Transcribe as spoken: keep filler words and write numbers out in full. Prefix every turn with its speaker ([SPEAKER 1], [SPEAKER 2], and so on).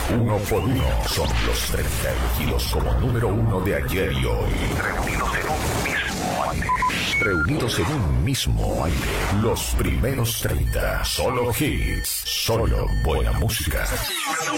[SPEAKER 1] Uno por uno son los treinta elegidos como número uno de ayer y hoy. Reunidos en un mismo aire. Los primeros treinta. Solo hits. Solo buena música.